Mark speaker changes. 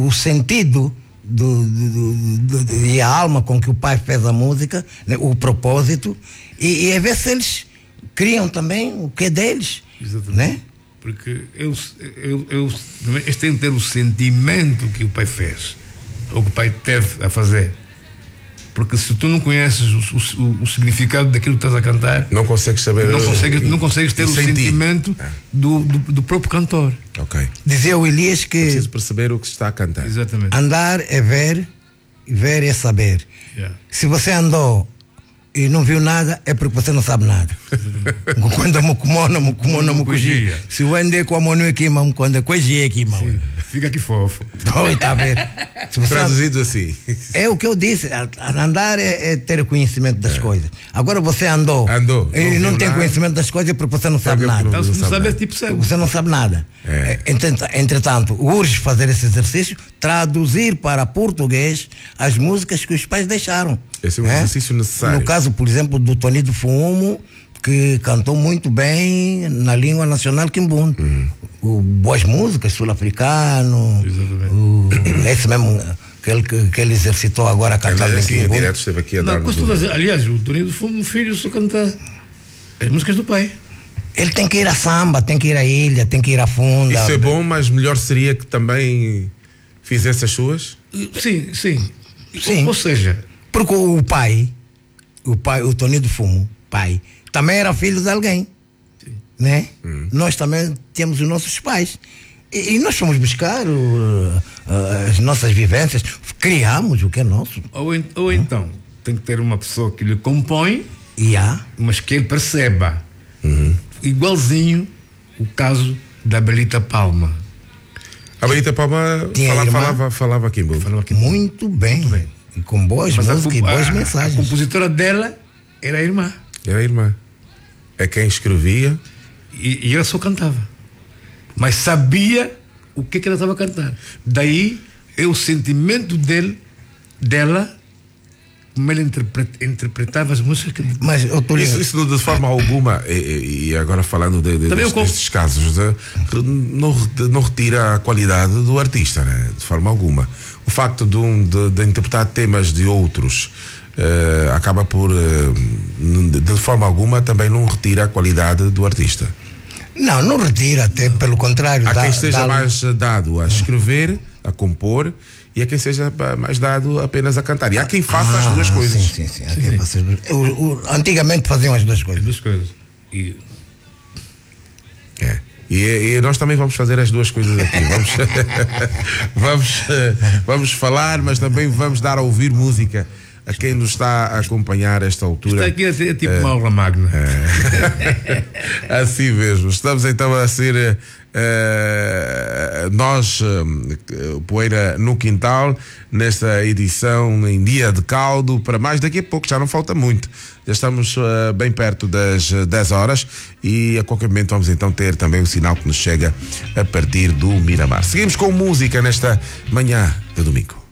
Speaker 1: o sentido e a alma com que o pai fez a música, né, o propósito, e a ver se eles criam também o que é deles.
Speaker 2: Exatamente.
Speaker 1: Né?
Speaker 2: Porque eles têm que ter o sentimento que o pai fez, ou que o pai teve a fazer. Porque se tu não conheces o significado daquilo que estás a cantar,
Speaker 3: não consegues saber,
Speaker 2: não consegues ter o sentimento do próprio cantor.
Speaker 3: Ok.
Speaker 1: Dizia o Elias que
Speaker 3: é preciso perceber o que se está a cantar.
Speaker 2: Exatamente.
Speaker 1: Andar é ver, ver é saber.
Speaker 2: Yeah.
Speaker 1: Se você andou e não viu nada, é porque você não sabe nada. Quando mukumona mukuji. Se o ande com a mão aqui, mão, quando é coisa aqui, mão.
Speaker 2: Fica aqui fofo.
Speaker 1: Tá vendo?
Speaker 3: Traduzido assim.
Speaker 1: É o que eu disse, andar é ter conhecimento das coisas. Agora você andou e não tem conhecimento das coisas porque você não sabe nada.
Speaker 2: Então, se não sabe, é tipo cego.
Speaker 1: Você não sabe nada. Entretanto, urge fazer esse exercício, traduzir para português as músicas que os pais deixaram.
Speaker 3: Esse é um exercício necessário.
Speaker 1: No caso, por exemplo, do Tony do Fumo, que cantou muito bem na língua nacional quimbundo. Boas músicas, sul-africano, esse mesmo que ele exercitou agora a cantar em quimbundo.
Speaker 3: Esteve aqui a dar
Speaker 2: aliás, o Tony do Fumo, o filho, só canta as músicas do pai.
Speaker 1: Ele tem que ir a samba, tem que ir à ilha, tem que ir à funda.
Speaker 3: Isso é bom, mas melhor seria que também fizesse as suas?
Speaker 2: Sim. Ou seja,
Speaker 1: porque o pai, o Tony do Fumo, pai, também era filho de alguém. Sim. Né? Nós também temos os nossos pais. E nós fomos buscar as nossas vivências, criamos o que é nosso.
Speaker 2: Ou então, tem que ter uma pessoa que lhe compõe, mas que ele perceba. Igualzinho o caso da Belita Palma.
Speaker 3: A Belita Palma falava aqui.
Speaker 1: Muito bem. E com boas músicas e boas mensagens.
Speaker 2: A compositora dela era a irmã.
Speaker 3: Era a irmã. É quem escrevia.
Speaker 2: E ela só cantava. Mas sabia o que ela estava a cantar. Daí é o sentimento dela, como ela interpretava as músicas.
Speaker 1: Mas
Speaker 3: isso de forma alguma, e agora falando destes casos, não retira a qualidade do artista, né? De forma alguma. O facto de interpretar temas de outros acaba por, de forma alguma, também não retira a qualidade do artista.
Speaker 1: Não retira, até pelo contrário.
Speaker 3: Há quem esteja mais dado a escrever, a compor, e há quem seja mais dado apenas a cantar. E há quem faça as duas coisas.
Speaker 1: Sim. Antigamente faziam as duas coisas.
Speaker 3: E nós também vamos fazer as duas coisas aqui. Vamos falar, mas também vamos dar a ouvir música a quem nos está a acompanhar esta altura.
Speaker 2: Isto aqui é tipo uma aula magna.
Speaker 3: Assim mesmo. Estamos então a ser nós, Poeira no Quintal, nesta edição em Dia de Caldo, para mais daqui a pouco, já não falta muito. Já estamos bem perto das 10 horas e a qualquer momento vamos então ter também o sinal que nos chega a partir do Miramar. Seguimos com música nesta manhã de domingo.